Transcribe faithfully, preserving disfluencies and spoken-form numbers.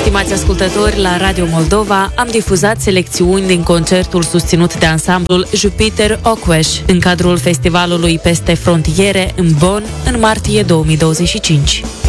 Stimați ascultători, la Radio Moldova am difuzat selecțiuni din concertul susținut de ansamblul Jupiter Oquesh în cadrul festivalului Peste Frontiere în Bonn în martie două mii douăzeci și cinci.